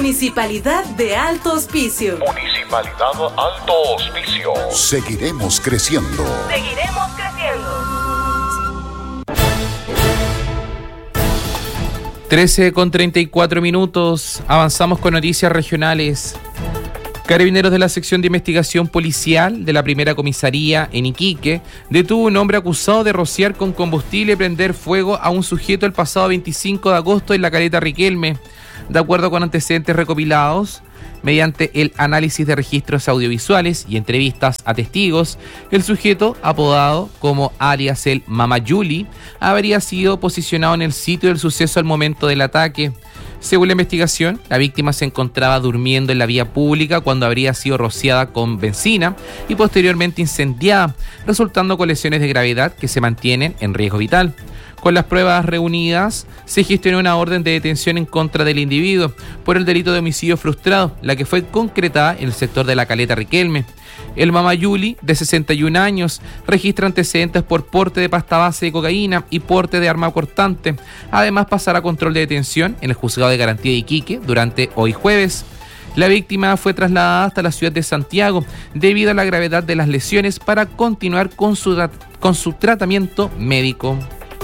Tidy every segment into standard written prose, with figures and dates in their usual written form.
Municipalidad de Alto Hospicio. Municipalidad Alto Hospicio. Seguiremos creciendo. Seguiremos creciendo. 13:34. Avanzamos con noticias regionales. Carabineros de la sección de investigación policial de la primera comisaría en Iquique detuvo a un hombre acusado de rociar con combustible y prender fuego a un sujeto el pasado 25 de agosto en la Caleta Riquelme. De acuerdo con antecedentes recopilados, mediante el análisis de registros audiovisuales y entrevistas a testigos, el sujeto, apodado como alias el Mamayuli, habría sido posicionado en el sitio del suceso al momento del ataque. Según la investigación, la víctima se encontraba durmiendo en la vía pública cuando habría sido rociada con benzina y posteriormente incendiada, resultando con lesiones de gravedad que se mantienen en riesgo vital. Con las pruebas reunidas, se gestionó una orden de detención en contra del individuo por el delito de homicidio frustrado, la que fue concretada en el sector de la Caleta Riquelme. El Mamayuli, de 61 años, registra antecedentes por porte de pasta base de cocaína y porte de arma cortante. Además, pasará control de detención en el Juzgado de Garantía de Iquique durante hoy jueves. La víctima fue trasladada hasta la ciudad de Santiago debido a la gravedad de las lesiones para continuar con su tratamiento médico.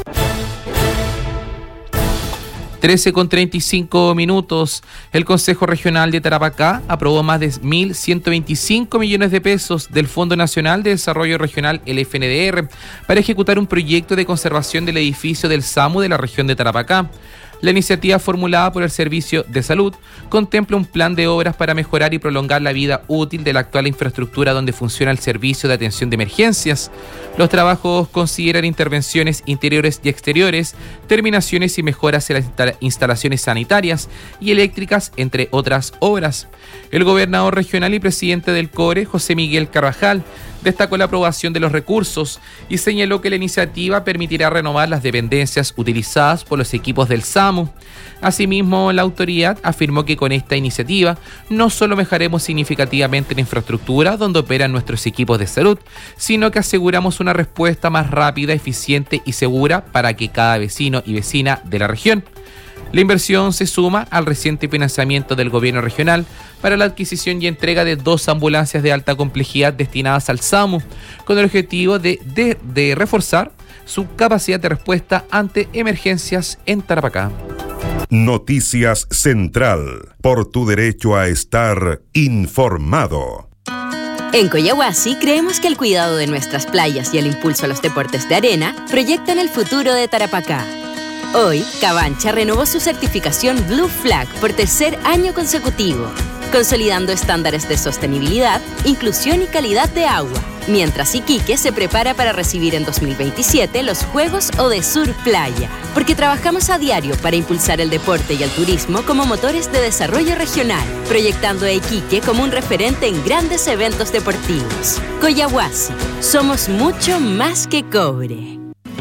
13:35. El Consejo Regional de Tarapacá aprobó más de 1.125 millones de pesos del Fondo Nacional de Desarrollo Regional, el FNDR, para ejecutar un proyecto de conservación del edificio del SAMU de la región de Tarapacá. La iniciativa formulada por el Servicio de Salud contempla un plan de obras para mejorar y prolongar la vida útil de la actual infraestructura donde funciona el servicio de atención de emergencias. Los trabajos consideran intervenciones interiores y exteriores, terminaciones y mejoras en las instalaciones sanitarias y eléctricas, entre otras obras. El gobernador regional y presidente del CORE, José Miguel Carvajal, destacó la aprobación de los recursos y señaló que la iniciativa permitirá renovar las dependencias utilizadas por los equipos del SAMU. Asimismo, la autoridad afirmó que con esta iniciativa no solo mejoraremos significativamente la infraestructura donde operan nuestros equipos de salud, sino que aseguramos una respuesta más rápida, eficiente y segura para que cada vecino y vecina de la región. La inversión se suma al reciente financiamiento del gobierno regional para la adquisición y entrega de 2 ambulancias de alta complejidad destinadas al SAMU, con el objetivo de reforzar su capacidad de respuesta ante emergencias en Tarapacá. Noticias Central, por tu derecho a estar informado. En Coyahuasi creemos que el cuidado de nuestras playas y el impulso a los deportes de arena proyectan el futuro de Tarapacá. Hoy, Cabancha renovó su certificación Blue Flag por 3er año consecutivo, consolidando estándares de sostenibilidad, inclusión y calidad de agua, mientras Iquique se prepara para recibir en 2027 los Juegos Odesur Playa, porque trabajamos a diario para impulsar el deporte y el turismo como motores de desarrollo regional, proyectando a Iquique como un referente en grandes eventos deportivos. Coyahuasi, somos mucho más que cobre.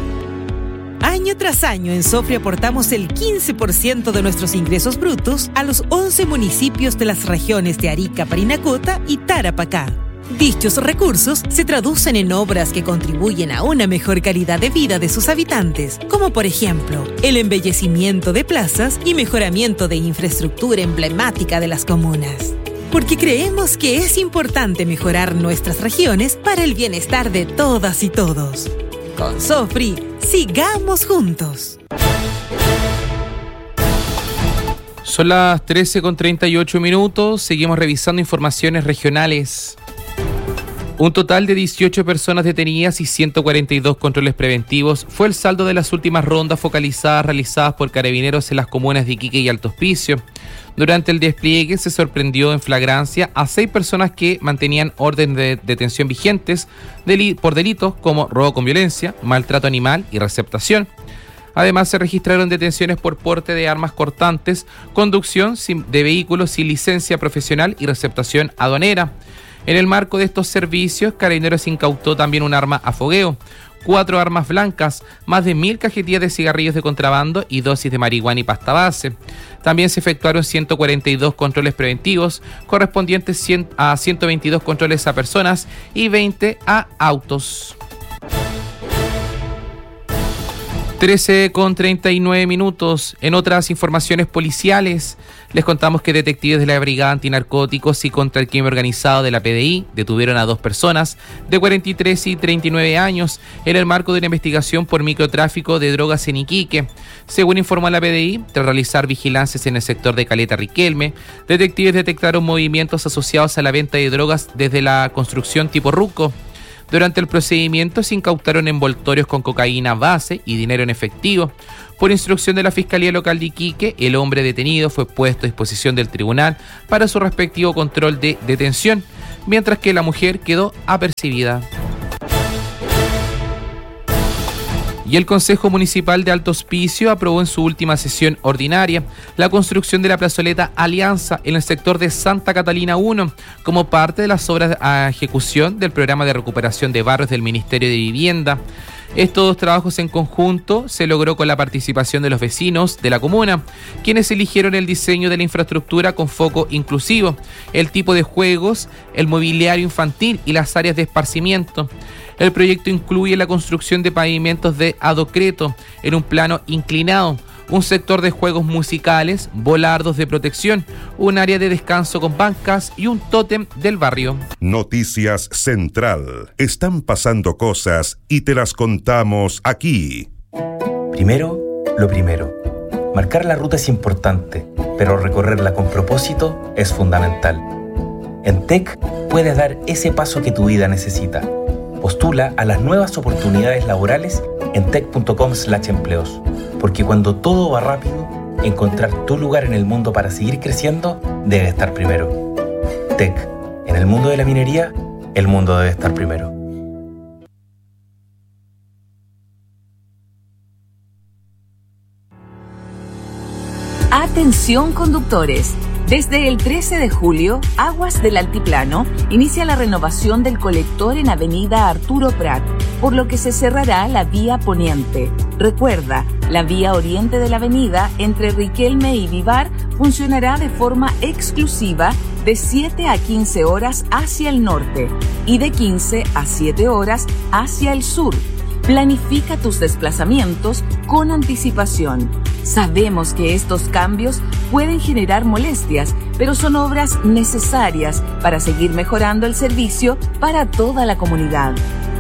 Año tras año en Sofri aportamos el 15% de nuestros ingresos brutos a los 11 municipios de las regiones de Arica, Parinacota y Tarapacá. Dichos recursos se traducen en obras que contribuyen a una mejor calidad de vida de sus habitantes, como por ejemplo, el embellecimiento de plazas y mejoramiento de infraestructura emblemática de las comunas. Porque creemos que es importante mejorar nuestras regiones para el bienestar de todas y todos. Con Sofri, sigamos juntos. Son las 13:38. Seguimos revisando informaciones regionales. Un total de 18 personas detenidas y 142 controles preventivos fue el saldo de las últimas rondas focalizadas realizadas por Carabineros en las comunas de Iquique y Alto Hospicio. Durante el despliegue se sorprendió en flagrancia a 6 personas que mantenían órdenes de detención vigentes por delitos como robo con violencia, maltrato animal y receptación. Además, se registraron detenciones por porte de armas cortantes, conducción de vehículos sin licencia profesional y receptación aduanera. En el marco de estos servicios, Carabineros incautó también un arma a fogueo, 4 armas blancas, más de 1.000 cajetillas de cigarrillos de contrabando y dosis de marihuana y pasta base. También se efectuaron 142 controles preventivos, correspondientes a 122 controles a personas y 20 a autos. 13:39. En otras informaciones policiales, les contamos que detectives de la Brigada Antinarcóticos y contra el Crimen Organizado de la PDI detuvieron a 2 personas de 43 y 39 años en el marco de una investigación por microtráfico de drogas en Iquique. Según informó la PDI, tras realizar vigilancias en el sector de Caleta Riquelme, detectives detectaron movimientos asociados a la venta de drogas desde la construcción tipo Ruco. Durante el procedimiento se incautaron envoltorios con cocaína base y dinero en efectivo. Por instrucción de la Fiscalía Local de Iquique, el hombre detenido fue puesto a disposición del tribunal para su respectivo control de detención, mientras que la mujer quedó apercibida. Y el Consejo Municipal de Alto Hospicio aprobó en su última sesión ordinaria la construcción de la plazoleta Alianza en el sector de Santa Catalina 1 como parte de las obras a ejecución del programa de recuperación de barrios del Ministerio de Vivienda. Estos 2 trabajos en conjunto se logró con la participación de los vecinos de la comuna, quienes eligieron el diseño de la infraestructura con foco inclusivo, el tipo de juegos, el mobiliario infantil y las áreas de esparcimiento. El proyecto incluye la construcción de pavimentos de adocreto en un plano inclinado, un sector de juegos musicales, volardos de protección, un área de descanso con bancas y un tótem del barrio. Noticias Central. Están pasando cosas y te las contamos aquí. Primero, lo primero. Marcar la ruta es importante, pero recorrerla con propósito es fundamental. En TEC puedes dar ese paso que tu vida necesita. Postula a las nuevas oportunidades laborales en tec.com/empleos, porque cuando todo va rápido, encontrar tu lugar en el mundo para seguir creciendo debe estar primero. TEC, en el mundo de la minería, el mundo debe estar primero. Atención conductores. Desde el 13 de julio, Aguas del Altiplano inicia la renovación del colector en Avenida Arturo Prat, por lo que se cerrará la vía poniente. Recuerda, la vía oriente de la avenida entre Riquelme y Vivar funcionará de forma exclusiva de 7 a 15 horas hacia el norte y de 15 a 7 horas hacia el sur. Planifica tus desplazamientos con anticipación. Sabemos que estos cambios pueden generar molestias, pero son obras necesarias para seguir mejorando el servicio para toda la comunidad.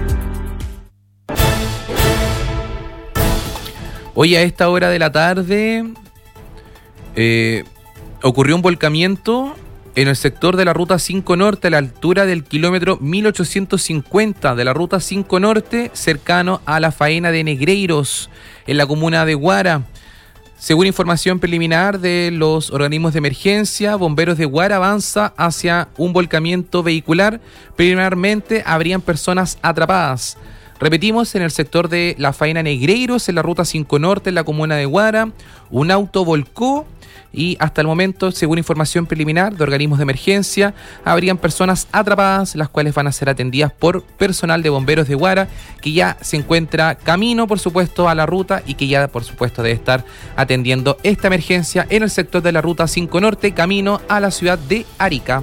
Hoy a esta hora de la tarde ocurrió un volcamiento en el sector de la Ruta 5 Norte, a la altura del kilómetro 1850 de la Ruta 5 Norte, cercano a la faena de Negreiros, en la comuna de Huara. Según información preliminar de los organismos de emergencia, Bomberos de Huara avanza hacia un volcamiento vehicular. Preliminarmente habrían personas atrapadas. Repetimos, en el sector de la faena Negreiros, en la Ruta 5 Norte, en la comuna de Huara, un auto volcó. Y hasta el momento, según información preliminar de organismos de emergencia, habrían personas atrapadas, las cuales van a ser atendidas por personal de bomberos de Huara, que ya se encuentra camino, por supuesto, a la ruta y que ya, por supuesto, debe estar atendiendo esta emergencia en el sector de la Ruta 5 Norte, camino a la ciudad de Arica.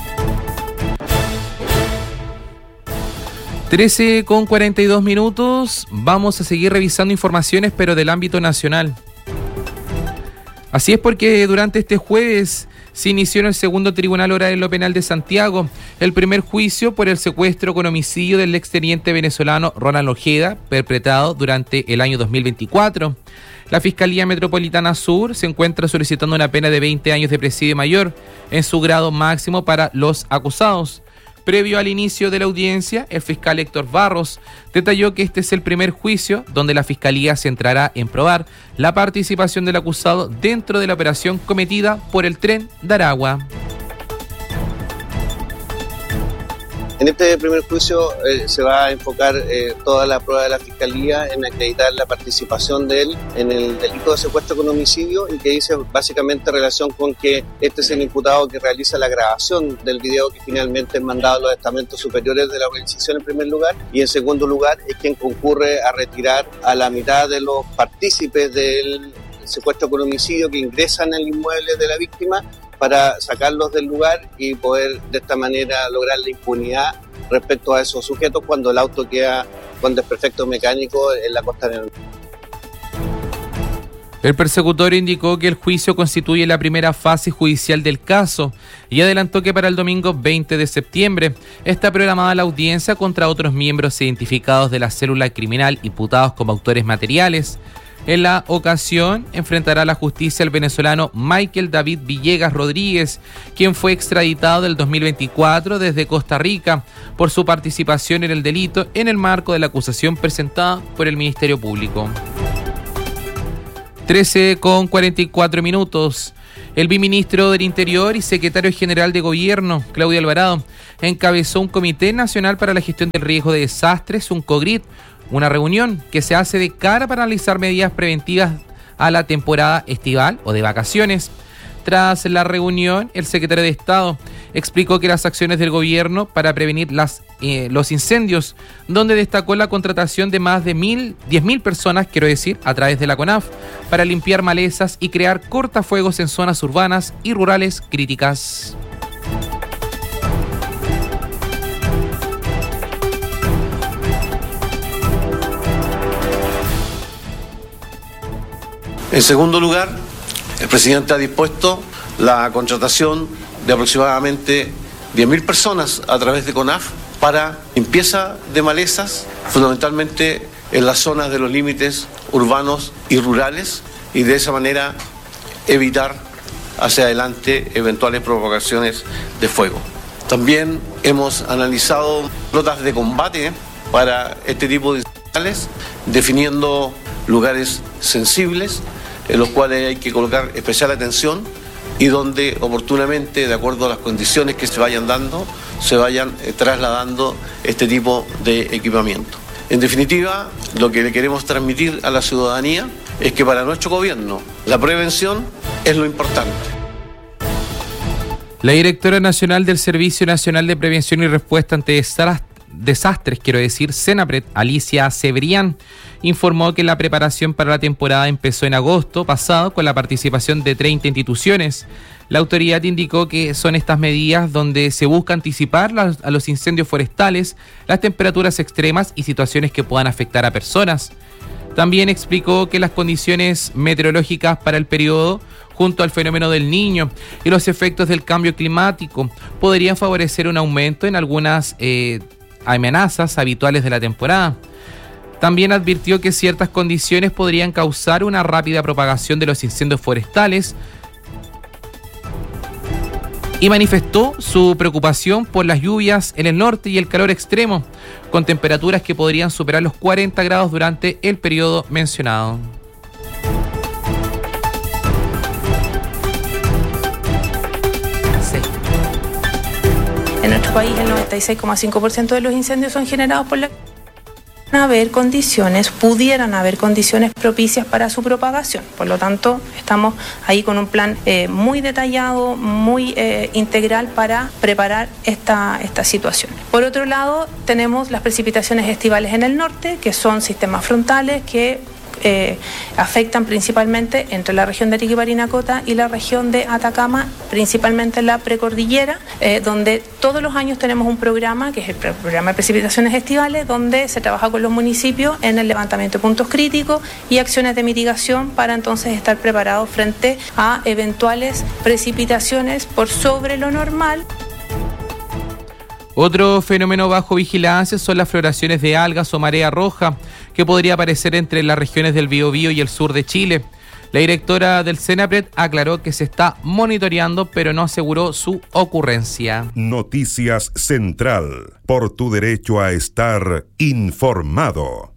13:42. Vamos a seguir revisando informaciones, pero del ámbito nacional. Así es, porque durante este jueves se inició en el segundo Tribunal Oral en lo Penal de Santiago el primer juicio por el secuestro con homicidio del exteniente venezolano Ronald Ojeda, perpetrado durante el año 2024. La Fiscalía Metropolitana Sur se encuentra solicitando una pena de 20 años de presidio mayor en su grado máximo para los acusados. Previo al inicio de la audiencia, el fiscal Héctor Barros detalló que este es el primer juicio donde la Fiscalía se centrará en probar la participación del acusado dentro de la operación cometida por el Tren de Aragua. En este primer juicio se va a enfocar toda la prueba de la Fiscalía en acreditar la participación de él en el delito de secuestro con homicidio, y que dice básicamente relación con que este es el imputado que realiza la grabación del video que finalmente es mandado a los estamentos superiores de la organización en primer lugar, y en segundo lugar es quien concurre a retirar a la mitad de los partícipes del secuestro con homicidio que ingresan al inmueble de la víctima, para sacarlos del lugar y poder de esta manera lograr la impunidad respecto a esos sujetos cuando el auto queda con desperfecto mecánico en la costanera. El persecutor indicó que el juicio constituye la primera fase judicial del caso y adelantó que para el domingo 20 de septiembre está programada la audiencia contra otros miembros identificados de la célula criminal imputados como autores materiales. En la ocasión enfrentará a la justicia el venezolano Michael David Villegas Rodríguez, quien fue extraditado del 2024 desde Costa Rica por su participación en el delito en el marco de la acusación presentada por el Ministerio Público. 13:44. El viceministro del Interior y secretario general de Gobierno, Claudio Alvarado, encabezó un Comité Nacional para la Gestión del Riesgo de Desastres, un COGRID, una reunión que se hace de cara para analizar medidas preventivas a la temporada estival o de vacaciones. Tras la reunión, el secretario de Estado explicó que las acciones del gobierno para prevenir los incendios, donde destacó la contratación de más de 10.000 personas, a través de la CONAF, para limpiar malezas y crear cortafuegos en zonas urbanas y rurales críticas. En segundo lugar, el presidente ha dispuesto la contratación de aproximadamente 10.000 personas a través de CONAF para limpieza de malezas, fundamentalmente en las zonas de los límites urbanos y rurales, y de esa manera evitar hacia adelante eventuales provocaciones de fuego. También hemos analizado flotas de combate para este tipo de incendios, definiendo lugares sensibles en los cuales hay que colocar especial atención y donde oportunamente, de acuerdo a las condiciones que se vayan dando, se vayan trasladando este tipo de equipamiento. En definitiva, lo que le queremos transmitir a la ciudadanía es que para nuestro gobierno la prevención es lo importante. La directora nacional del Servicio Nacional de Prevención y Respuesta ante Desastres, Senapred, Alicia Cebrián, informó que la preparación para la temporada empezó en agosto pasado con la participación de 30 instituciones. La autoridad indicó que son estas medidas donde se busca anticipar a los incendios forestales, las temperaturas extremas y situaciones que puedan afectar a personas. También explicó que las condiciones meteorológicas para el periodo, junto al fenómeno del Niño y los efectos del cambio climático, podrían favorecer un aumento en algunas amenazas habituales de la temporada. También advirtió que ciertas condiciones podrían causar una rápida propagación de los incendios forestales y manifestó su preocupación por las lluvias en el norte y el calor extremo, con temperaturas que podrían superar los 40 grados durante el periodo mencionado. En nuestro país, el 96,5% de los incendios son generados por pudieran haber condiciones propicias para su propagación. Por lo tanto, estamos ahí con un plan muy detallado, muy integral para preparar esta situación. Por otro lado, tenemos las precipitaciones estivales en el norte, que son sistemas frontales que afectan principalmente entre la región de Arica y Parinacota y la región de Atacama, principalmente la precordillera, donde todos los años tenemos un programa, que es el programa de precipitaciones estivales, donde se trabaja con los municipios en el levantamiento de puntos críticos y acciones de mitigación para entonces estar preparados frente a eventuales precipitaciones por sobre lo normal. Otro fenómeno bajo vigilancia son las floraciones de algas o marea roja, que podría aparecer entre las regiones del Biobío y el sur de Chile. La directora del Senapred aclaró que se está monitoreando, pero no aseguró su ocurrencia. Noticias Central, por tu derecho a estar informado.